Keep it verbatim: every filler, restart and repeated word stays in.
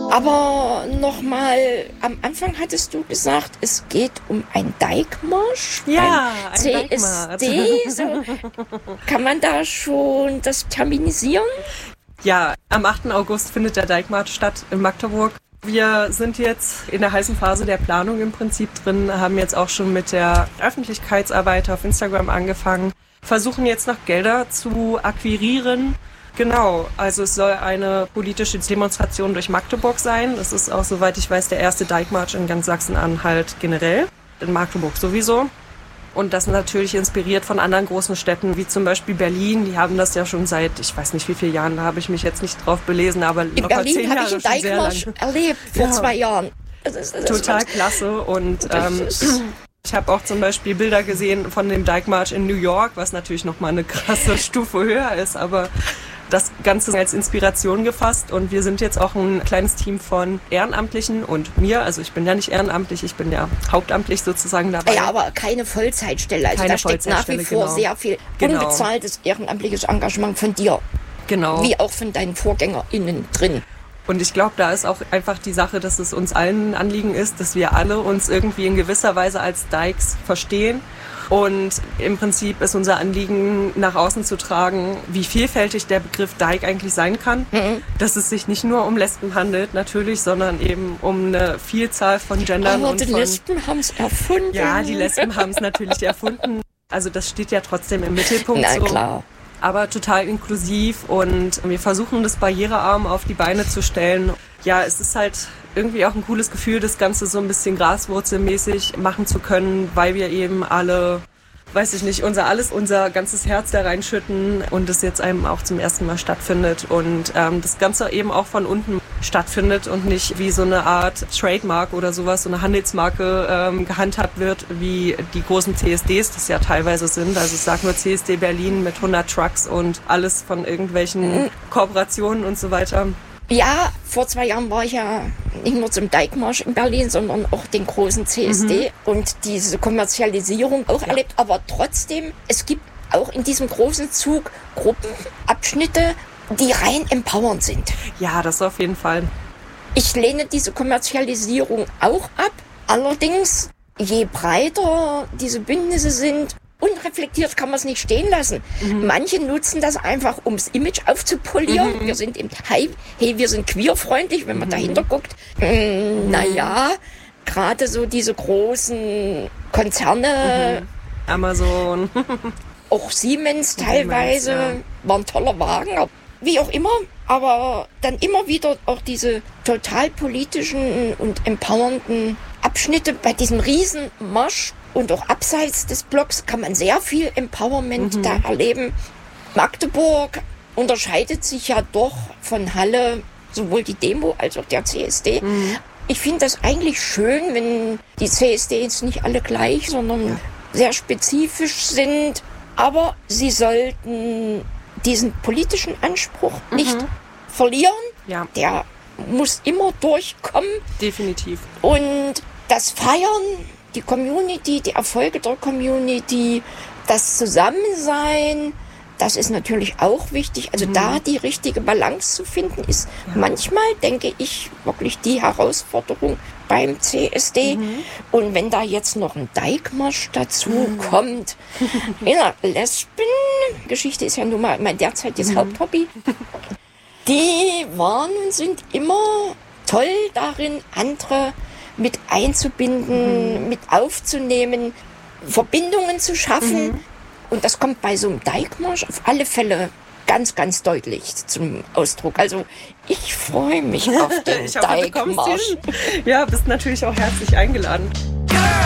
Aber nochmal, am Anfang hattest du gesagt, es geht um einen Dijkmarsch. Ja, ein C S D. So. Kann man da schon das terminisieren? Ja, am achten August findet der Dijkmarsch statt in Magdeburg. Wir sind jetzt in der heißen Phase der Planung im Prinzip drin, haben jetzt auch schon mit der Öffentlichkeitsarbeit auf Instagram angefangen, versuchen jetzt noch Gelder zu akquirieren. Genau, also es soll eine politische Demonstration durch Magdeburg sein. Das ist auch, soweit ich weiß, der erste Dijkmarsch in ganz Sachsen-Anhalt generell, in Magdeburg sowieso. Und das natürlich inspiriert von anderen großen Städten, wie zum Beispiel Berlin. Die haben das ja schon seit, ich weiß nicht wie viele Jahren, da habe ich mich jetzt nicht drauf belesen, aber in locker Berlin zehn Jahre habe ich schon einen sehr Dijkmarsch lang. erlebt, vor Ja. zwei Jahren. Das ist, das Total ist, klasse und das ähm, ist, ich habe auch zum Beispiel Bilder gesehen von dem Dijkmarsch in New York, was natürlich nochmal eine krasse Stufe höher ist, aber das Ganze als Inspiration gefasst und wir sind jetzt auch ein kleines Team von Ehrenamtlichen und mir, also ich bin ja nicht ehrenamtlich, ich bin ja hauptamtlich sozusagen dabei. ja, aber keine Vollzeitstelle. Also Keine da steckt nach wie Vollzeitstelle, vor genau. sehr viel Genau. unbezahltes ehrenamtliches Engagement von dir, Genau. wie auch von deinen VorgängerInnen drin. Und ich glaube, da ist auch einfach die Sache, dass es uns allen ein Anliegen ist, dass wir alle uns irgendwie in gewisser Weise als Dykes verstehen. Und im Prinzip ist unser Anliegen, nach außen zu tragen, wie vielfältig der Begriff Dyke eigentlich sein kann. Mhm. Dass es sich nicht nur um Lesben handelt, natürlich, sondern eben um eine Vielzahl von Gendern. Aber und die von, Lesben haben es erfunden. Ja, die Lesben haben es natürlich erfunden. Also das steht ja trotzdem im Mittelpunkt. Na so. klar. Aber total inklusiv und wir versuchen das barrierearm auf die Beine zu stellen. Ja, es ist halt irgendwie auch ein cooles Gefühl, das Ganze so ein bisschen graswurzelmäßig machen zu können, weil wir eben alle, weiß ich nicht, unser alles, unser ganzes Herz da reinschütten und es jetzt einem auch zum ersten Mal stattfindet und ähm, das Ganze eben auch von unten stattfindet und nicht wie so eine Art Trademark oder sowas, so eine Handelsmarke ähm, gehandhabt wird, wie die großen C S Ds das ja teilweise sind. Also ich sage nur C S D Berlin mit hundert Trucks und alles von irgendwelchen Kooperationen und so weiter. Ja, vor zwei Jahren war ich ja nicht nur zum Dijkmarsch in Berlin, sondern auch den großen C S D mhm. und diese Kommerzialisierung auch ja. erlebt. Aber trotzdem, es gibt auch in diesem großen Zug Gruppenabschnitte, die rein empowernd sind. Ja, das auf jeden Fall. Ich lehne diese Kommerzialisierung auch ab. Allerdings, je breiter diese Bündnisse sind, unreflektiert kann man es nicht stehen lassen. Mhm. Manche nutzen das einfach, ums Image aufzupolieren. Mhm. Wir sind im Hype, hey, wir sind queerfreundlich, wenn man mhm. dahinter guckt. Mm, naja, gerade so diese großen Konzerne, mhm. Amazon, auch Siemens teilweise, Siemens, ja. war ein toller Wagen, wie auch immer. Aber dann immer wieder auch diese total politischen und empowernden Abschnitte bei diesem Riesenmarsch. Und auch abseits des Blocks kann man sehr viel Empowerment mhm. da erleben. Magdeburg unterscheidet sich ja doch von Halle, sowohl die Demo als auch der C S D. Mhm. Ich finde das eigentlich schön, wenn die C S Ds nicht alle gleich, sondern ja. sehr spezifisch sind. Aber sie sollten diesen politischen Anspruch mhm. nicht verlieren. Ja. Der muss immer durchkommen. Definitiv. Und das Feiern, die Community, die Erfolge der Community, das Zusammensein, das ist natürlich auch wichtig. Also mhm. da die richtige Balance zu finden, ist ja. manchmal, denke ich, wirklich die Herausforderung beim C S D. Mhm. Und wenn da jetzt noch ein Dijkmarsch dazu mhm. kommt, ja, Lesben-Geschichte ist ja nun mal mein derzeitiges mhm. Haupthobby, die waren und sind immer toll darin, andere mit einzubinden, mhm. mit aufzunehmen, Verbindungen zu schaffen. Mhm. Und das kommt bei so einem Dijkmarsch auf alle Fälle ganz, ganz deutlich zum Ausdruck. Also ich freue mich auf den ich hoffe, Dijkmarsch. Ja, bist natürlich auch herzlich eingeladen.